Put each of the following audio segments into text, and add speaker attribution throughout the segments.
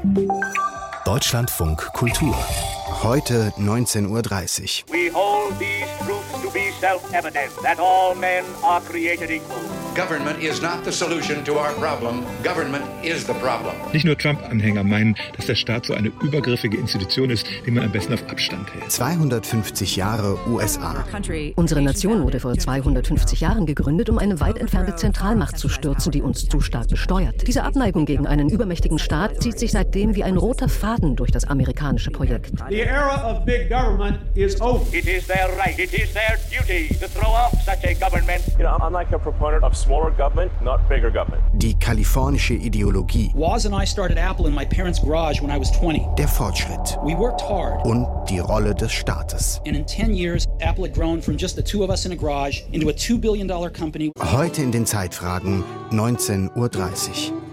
Speaker 1: Deutschlandfunk Kultur. Heute 19:30 Uhr.
Speaker 2: We hold these truths to be self-evident, that all men are created equal.
Speaker 3: Government is not the solution to our problem. Government is the problem.
Speaker 4: Nicht nur Trump-Anhänger meinen, dass der Staat so eine übergriffige Institution ist, die man am besten auf Abstand hält.
Speaker 1: 250 Jahre USA.
Speaker 5: Unsere Nation wurde vor 250 Jahren gegründet, um eine weit entfernte Zentralmacht zu stürzen, die uns zu stark besteuert. Diese Abneigung gegen einen übermächtigen Staat zieht sich seitdem wie ein roter Faden durch das amerikanische Projekt.
Speaker 2: The era of big government is over. It is their right, it is their duty to throw off such a government.
Speaker 6: I'm like a proponent of smaller government, not bigger government.
Speaker 1: Die kalifornische Ideologie.
Speaker 7: Woz and I started Apple in my parents' garage when I was 20.
Speaker 1: Der Fortschritt.
Speaker 7: We worked hard.
Speaker 1: Und die Rolle des Staates.
Speaker 7: And in 10 years, Apple had grown from just the two of us in a garage into a $2 billion company.
Speaker 1: Heute in den Zeitfragen 19:30 Uhr.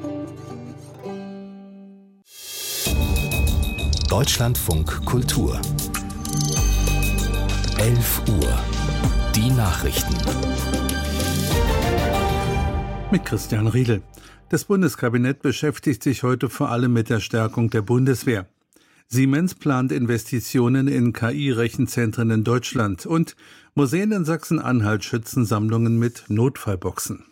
Speaker 1: Deutschlandfunk Kultur. 11 Uhr. Die Nachrichten.
Speaker 8: Mit Christian Riedel. Das Bundeskabinett beschäftigt sich heute vor allem mit der Stärkung der Bundeswehr. Siemens plant Investitionen in KI-Rechenzentren in Deutschland und Museen in Sachsen-Anhalt schützen Sammlungen mit Notfallboxen.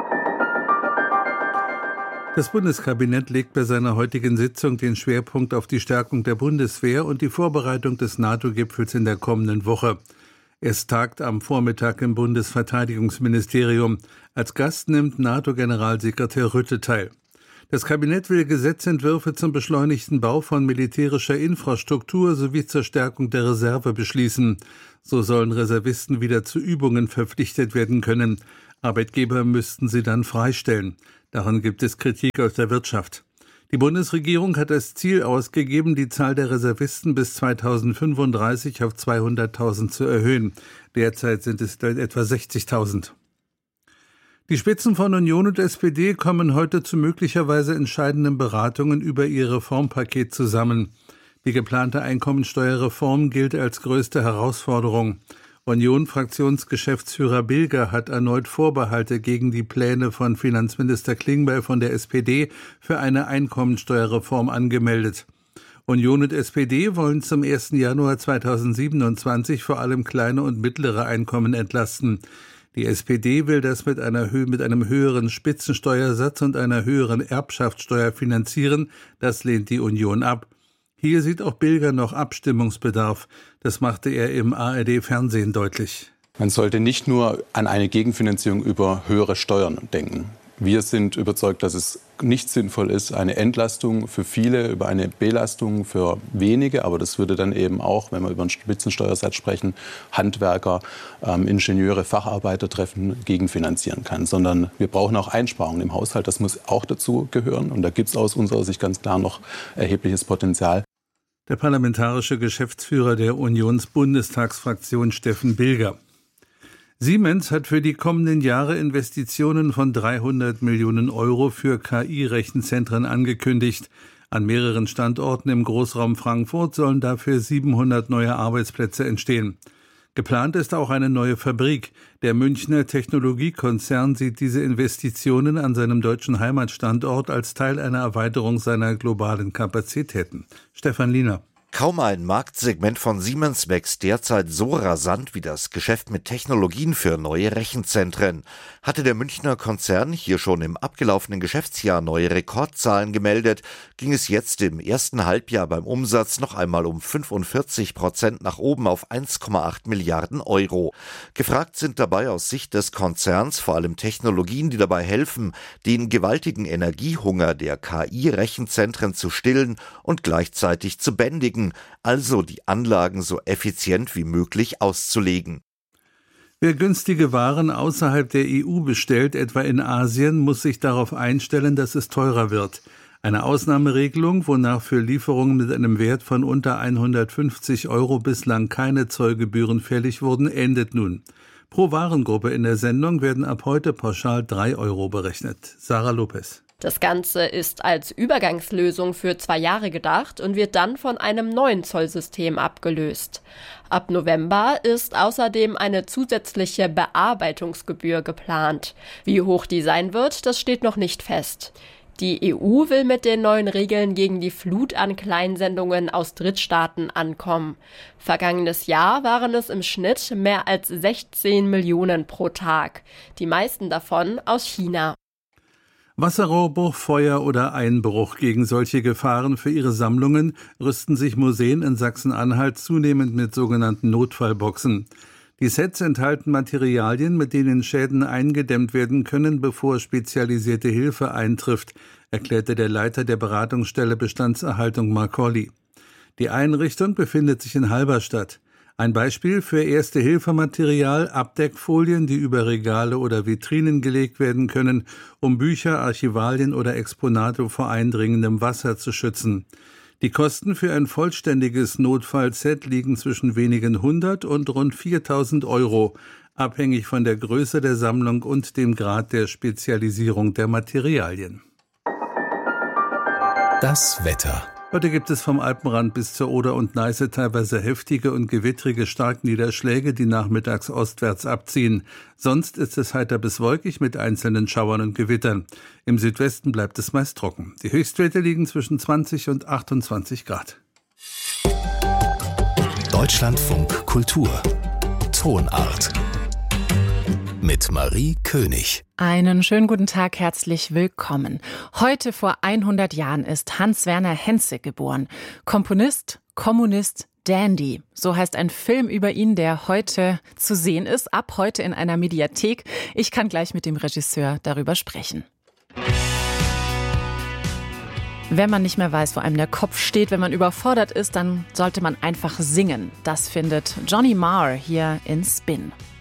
Speaker 8: Das Bundeskabinett legt bei seiner heutigen Sitzung den Schwerpunkt auf die Stärkung der Bundeswehr und die Vorbereitung des NATO-Gipfels in der kommenden Woche. Es tagt am Vormittag im Bundesverteidigungsministerium. Als Gast nimmt NATO-Generalsekretär Rutte teil. Das Kabinett will Gesetzentwürfe zum beschleunigten Bau von militärischer Infrastruktur sowie zur Stärkung der Reserve beschließen. So sollen Reservisten wieder zu Übungen verpflichtet werden können. Arbeitgeber müssten sie dann freistellen. Daran gibt es Kritik aus der Wirtschaft. Die Bundesregierung hat als Ziel ausgegeben, die Zahl der Reservisten bis 2035 auf 200.000 zu erhöhen. Derzeit sind es etwa 60.000. Die Spitzen von Union und SPD kommen heute zu möglicherweise entscheidenden Beratungen über ihr Reformpaket zusammen. Die geplante Einkommensteuerreform gilt als größte Herausforderung. Union-Fraktionsgeschäftsführer Bilger hat erneut Vorbehalte gegen die Pläne von Finanzminister Klingbeil von der SPD für eine Einkommensteuerreform angemeldet. Union und SPD wollen zum 1. Januar 2027 vor allem kleine und mittlere Einkommen entlasten. Die SPD will das mit einem höheren Spitzensteuersatz und einer höheren Erbschaftssteuer finanzieren. Das lehnt die Union ab. Hier sieht auch Bilger noch Abstimmungsbedarf. Das machte er im ARD-Fernsehen deutlich.
Speaker 9: Man sollte nicht nur an eine Gegenfinanzierung über höhere Steuern denken. Wir sind überzeugt, dass es nicht sinnvoll ist, eine Entlastung für viele über eine Belastung für wenige. Aber das würde dann eben auch, wenn wir über einen Spitzensteuersatz sprechen, Handwerker, Ingenieure, Facharbeiter treffen, gegenfinanzieren kann. Sondern wir brauchen auch Einsparungen im Haushalt. Das muss auch dazu gehören. Und da gibt es aus unserer Sicht ganz klar noch erhebliches Potenzial.
Speaker 8: Der parlamentarische Geschäftsführer der Unionsbundestagsfraktion Steffen Bilger. Siemens hat für die kommenden Jahre Investitionen von 300 Millionen Euro für KI-Rechenzentren angekündigt. An mehreren Standorten im Großraum Frankfurt sollen dafür 700 neue Arbeitsplätze entstehen. Geplant ist auch eine neue Fabrik. Der Münchner Technologiekonzern sieht diese Investitionen an seinem deutschen Heimatstandort als Teil einer Erweiterung seiner globalen Kapazitäten. Stefan Liener.
Speaker 10: Kaum ein Marktsegment von Siemens wächst derzeit so rasant wie das Geschäft mit Technologien für neue Rechenzentren. Hatte der Münchner Konzern hier schon im abgelaufenen Geschäftsjahr neue Rekordzahlen gemeldet, ging es jetzt im ersten Halbjahr beim Umsatz noch einmal um 45% nach oben auf 1,8 Milliarden Euro. Gefragt sind dabei aus Sicht des Konzerns vor allem Technologien, die dabei helfen, den gewaltigen Energiehunger der KI-Rechenzentren zu stillen und gleichzeitig zu bändigen, also die Anlagen so effizient wie möglich auszulegen.
Speaker 8: Wer günstige Waren außerhalb der EU bestellt, etwa in Asien, muss sich darauf einstellen, dass es teurer wird. Eine Ausnahmeregelung, wonach für Lieferungen mit einem Wert von unter 150 Euro bislang keine Zollgebühren fällig wurden, endet nun. Pro Warengruppe in der Sendung werden ab heute pauschal 3 Euro berechnet. Sarah Lopez.
Speaker 11: Das Ganze ist als Übergangslösung für 2 Jahre gedacht und wird dann von einem neuen Zollsystem abgelöst. Ab November ist außerdem eine zusätzliche Bearbeitungsgebühr geplant. Wie hoch die sein wird, das steht noch nicht fest. Die EU will mit den neuen Regeln gegen die Flut an Kleinsendungen aus Drittstaaten ankommen. Vergangenes Jahr waren es im Schnitt mehr als 16 Millionen pro Tag. Die meisten davon aus China.
Speaker 8: Wasserrohrbruch, Feuer oder Einbruch. Gegen solche Gefahren für ihre Sammlungen rüsten sich Museen in Sachsen-Anhalt zunehmend mit sogenannten Notfallboxen. Die Sets enthalten Materialien, mit denen Schäden eingedämmt werden können, bevor spezialisierte Hilfe eintrifft, erklärte der Leiter der Beratungsstelle Bestandserhaltung Mark Colley. Die Einrichtung befindet sich in Halberstadt. Ein Beispiel für Erste-Hilfe-Material, Abdeckfolien, die über Regale oder Vitrinen gelegt werden können, um Bücher, Archivalien oder Exponate vor eindringendem Wasser zu schützen. Die Kosten für ein vollständiges Notfallset liegen zwischen wenigen 100 und rund 4.000 Euro, abhängig von der Größe der Sammlung und dem Grad der Spezialisierung der Materialien.
Speaker 12: Das Wetter.
Speaker 8: Heute gibt es vom Alpenrand bis zur Oder und Neiße teilweise heftige und gewittrige Starkniederschläge, die nachmittags ostwärts abziehen. Sonst ist es heiter bis wolkig mit einzelnen Schauern und Gewittern. Im Südwesten bleibt es meist trocken. Die Höchstwerte liegen zwischen 20 und 28 Grad.
Speaker 12: Deutschlandfunk Kultur. Tonart. Mit Marie König.
Speaker 13: Einen schönen guten Tag, herzlich willkommen. Heute vor 100 Jahren ist Hans-Werner Henze geboren. Komponist, Kommunist, Dandy. So heißt ein Film über ihn, der heute zu sehen ist, ab heute in einer Mediathek. Ich kann gleich mit dem Regisseur darüber sprechen. Wenn man nicht mehr weiß, wo einem der Kopf steht, wenn man überfordert ist, dann sollte man einfach singen. Das findet Johnny Marr hier in Spin.